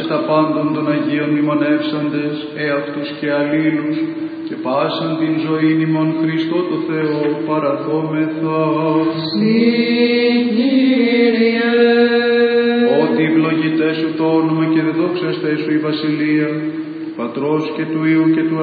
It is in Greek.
τα πάντων των Αγίων μνημονεύσαντες, εαυτούς και αλλήλους, και πάσαν την ζωή ημών Χριστό το Θεό παραδόμεθα. Κύριε, ότι ευλογητέ σου το όνομα και δεδόξαστε σου η βασιλεία, του Πατρός και του Υιού και του